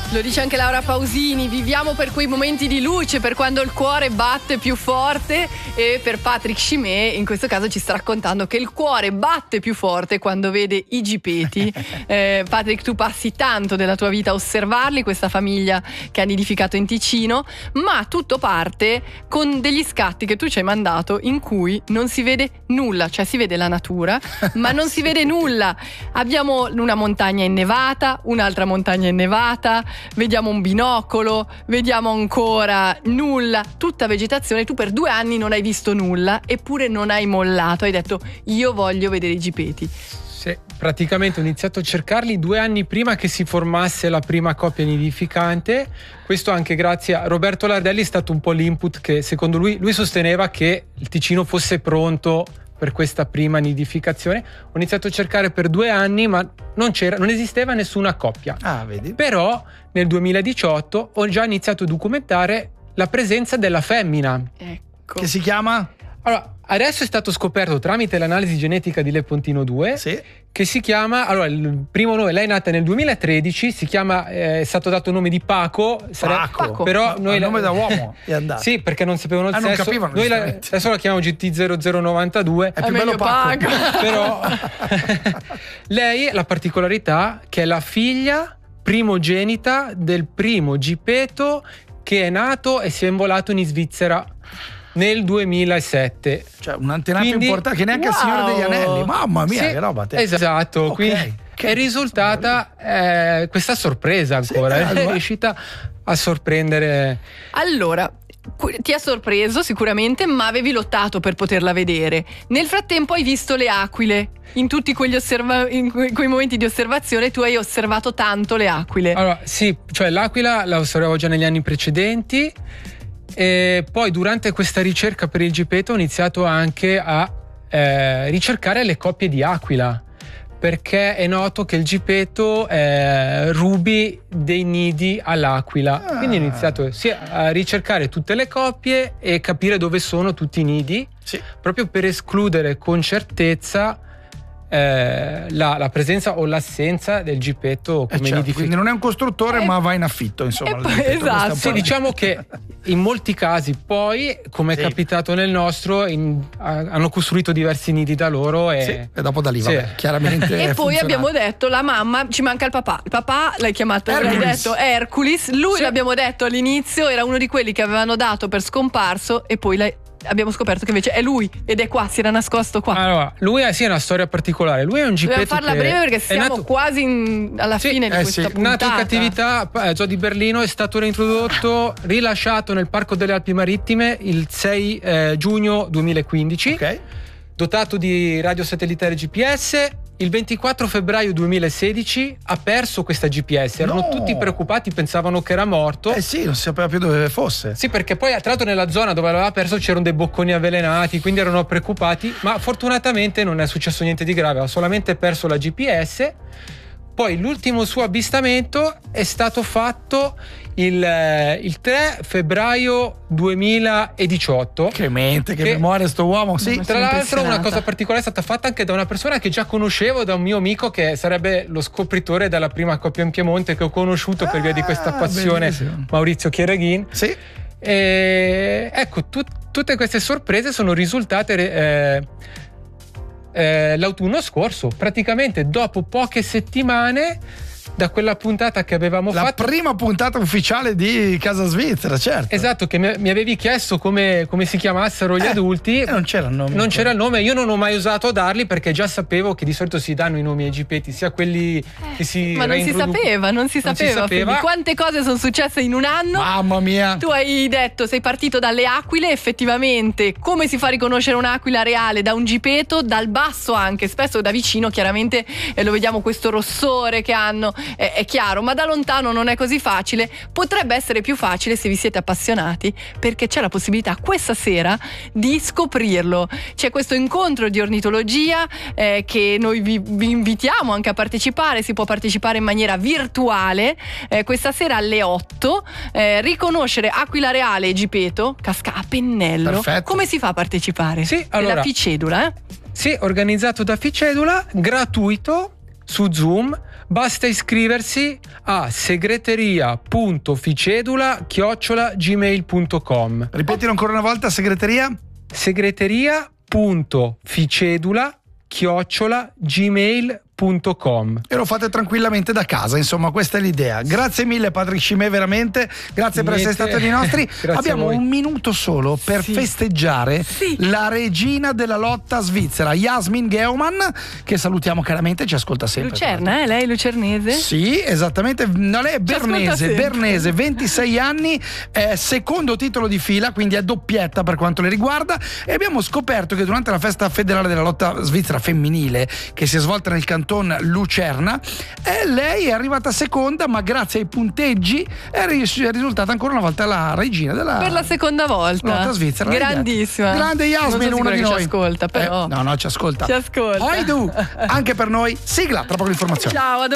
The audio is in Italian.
Lo dice anche Laura Pausini, viviamo per quei momenti di luce, per quando il cuore batte più forte, e per Patrick Chimay in questo caso ci sta raccontando che il cuore batte più forte quando vede i gipeti. Patrick, tu passi tanto della tua vita a osservarli, questa famiglia che ha nidificato in Ticino, ma tutto parte con degli scatti che tu ci hai mandato in cui non si vede nulla, cioè si vede la natura, ma non si vede nulla. Abbiamo una montagna innevata, un'altra montagna innevata, vediamo un binocolo, vediamo ancora nulla, tutta vegetazione. Tu per 2 anni non hai visto nulla, eppure non hai mollato, hai detto io voglio vedere i gipeti. Sì, praticamente ho iniziato a cercarli 2 anni prima che si formasse la prima coppia nidificante. Questo anche grazie a Roberto Lardelli, è stato un po' l'input che secondo lui sosteneva che il Ticino fosse pronto per questa prima nidificazione. Ho iniziato a cercare per 2 anni, ma non esisteva nessuna coppia. Ah, vedi? Però nel 2018 ho già iniziato a documentare la presenza della femmina. Ecco. Che si chiama? Allora, adesso è stato scoperto tramite l'analisi genetica di Lepontino 2, Sì. che si chiama, allora il primo nome, lei è nata nel 2013, si chiama, è stato dato il nome di Paco. Paco. Però noi il nome da uomo è andato. Sì, perché non sapevano il non sesso. capivano, Noi giustamente. adesso la chiamiamo GT0092. È più bello Paco. Però lei ha la particolarità che è la figlia primogenita del primo gipeto che è nato e si è involato in Svizzera nel 2007. Cioè un'antenata importante che neanche il Signore degli Anelli. Mamma mia, Sì, che roba te. esatto, Ok. quindi è risultata questa sorpresa ancora, Sì, è riuscita a sorprendere. Allora, ti ha sorpreso sicuramente, ma avevi lottato per poterla vedere. Nel frattempo hai visto le aquile. In tutti quei momenti di osservazione tu hai osservato tanto le aquile. Allora, sì, cioè l'aquila la osservavo già negli anni precedenti, e poi durante questa ricerca per il gipeto ho iniziato anche a ricercare le coppie di aquila, perché è noto che il gipeto rubi dei nidi all'aquila. Quindi ho iniziato a ricercare tutte le coppie e capire dove sono tutti i nidi, Sì. proprio per escludere con certezza la presenza o l'assenza del gipeto come Certo, nidificatore. quindi non è un costruttore, ma va in affitto, insomma. poi, esatto. Sì, diciamo che in molti casi poi, come è capitato nel nostro, hanno costruito diversi nidi da loro e dopo da lì, vabbè, chiaramente. E è poi funzionato. abbiamo detto la mamma, ci manca il papà. Il papà l'hai chiamato, l'hai Hercules. detto Hercules. Lui l'abbiamo detto all'inizio, era uno di quelli che avevano dato per scomparso, e poi abbiamo scoperto che invece è lui, ed è qua, si era nascosto qua. allora, lui ha una storia particolare. Lui è un gipeto. Dobbiamo farla che breve perché è siamo nato, quasi alla fine di questa puntata. nato in cattività, Zoo di Berlino, è stato reintrodotto, rilasciato nel Parco delle Alpi Marittime il 6 giugno 2015. Ok. Dotato di radio satellitare GPS. Il 24 febbraio 2016 ha perso questa GPS. Erano No. tutti preoccupati, pensavano che era morto. Sì, non si sapeva più dove fosse. Sì, perché poi tra l'altro nella zona dove l'aveva perso c'erano dei bocconi avvelenati, quindi erano preoccupati, ma fortunatamente non è successo niente di grave, ha solamente perso la GPS. Poi l'ultimo suo avvistamento è stato fatto il 3 febbraio 2018. Che mente, che memoria sto uomo. Sì. Tra l'altro una impressionata. cosa particolare è stata fatta anche da una persona che già conoscevo, da un mio amico che sarebbe lo scopritore della prima coppia in Piemonte, che ho conosciuto per via di questa passione, bellissimo. Maurizio Chiereghin. Sì. E ecco, tutte queste sorprese sono risultate l'autunno scorso, praticamente dopo poche settimane da quella puntata che avevamo La fatto. prima puntata ufficiale di Casa Svizzera, certo. Esatto, che mi avevi chiesto come si chiamassero gli adulti. Non c'era il nome. Non c'era il nome, io non ho mai usato darli perché già sapevo che di solito si danno i nomi ai gipeti, sia quelli che si Ma non si sapeva. Quindi quante cose sono successe in un anno? Mamma mia. Tu hai detto, sei partito dalle aquile, effettivamente come si fa a riconoscere un'aquila reale da un gipeto, dal basso anche, spesso da vicino chiaramente lo vediamo questo rossore che hanno, è chiaro, ma da lontano non è così facile. Potrebbe essere più facile se vi siete appassionati, perché c'è la possibilità questa sera di scoprirlo. C'è questo incontro di ornitologia che noi vi invitiamo anche a partecipare. Si può partecipare in maniera virtuale questa sera alle 8. Riconoscere aquila reale e gipeto, casca a pennello. Perfetto. Come si fa a partecipare? Sì, allora, Della Ficedula, Sì, organizzato da Ficedula, gratuito. su Zoom. Basta iscriversi a segreteria.ficedula@gmail.com. Ripetilo ancora una volta, segreteria? segreteria.ficedula@gmail.com. E lo fate tranquillamente da casa, insomma, questa è l'idea. Grazie mille Patrick Chimay, veramente grazie per essere stato dei nostri. Abbiamo un minuto solo per festeggiare la regina della lotta svizzera, Jasmin Geumann, che salutiamo caramente, ci ascolta sempre. Lucerna, lei è lucernese? Sì, esattamente, no, lei è bernese, 26 anni, secondo titolo di fila, quindi è doppietta per quanto le riguarda, e abbiamo scoperto che durante la festa federale della lotta svizzera femminile, che si è svolta nel canton Lucerna, lei è arrivata seconda, ma grazie ai punteggi è risultata ancora una volta la regina della per la seconda volta lotta svizzera. Grandissima, grande Jasmin, una di noi. Ci ascolta, però no, ci ascolta. Ci ascolta. Anche per noi. Sigla, tra poco l'informazione. Ciao,